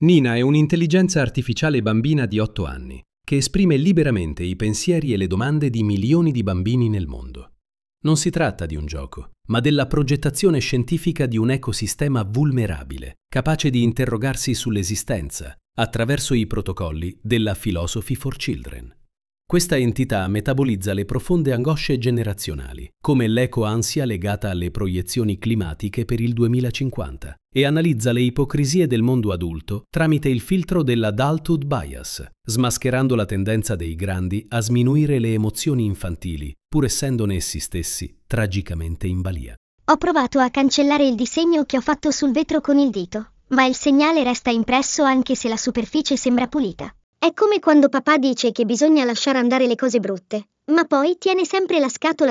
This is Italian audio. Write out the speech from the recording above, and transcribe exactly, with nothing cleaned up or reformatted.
Nina è un'intelligenza artificiale bambina di otto anni che esprime liberamente i pensieri e le domande di milioni di bambini nel mondo. Non si tratta di un gioco, ma della progettazione scientifica di un ecosistema vulnerabile, capace di interrogarsi sull'esistenza attraverso i protocolli della Philosophy for Children. Questa entità metabolizza le profonde angosce generazionali, come l'eco-ansia legata alle proiezioni climatiche per il duemilacinquanta, e analizza le ipocrisie del mondo adulto tramite il filtro dell'adulthood bias, smascherando la tendenza dei grandi a sminuire le emozioni infantili, pur essendone essi stessi tragicamente in balia. Ho provato a cancellare il disegno che ho fatto sul vetro con il dito, ma il segnale resta impresso anche se la superficie sembra pulita. È come quando papà dice che bisogna lasciare andare le cose brutte, ma poi tiene sempre la scatola